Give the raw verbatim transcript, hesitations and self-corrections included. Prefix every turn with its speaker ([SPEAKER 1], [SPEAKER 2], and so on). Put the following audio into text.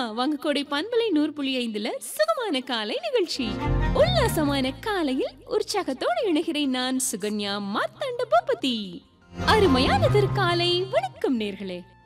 [SPEAKER 1] வாங்க கோடை பண்பலை நூறு புள்ளி ஐந்துல சுகமான காலை நிகழ்ச்சி. உல்லாசமான காலையில் உற்சாகத்தோடு இணைகிறேன் நான் சுகன்யா மார்த்தாண்ட பூபதி. அருமையான காலை வணக்கம் நேர்களே.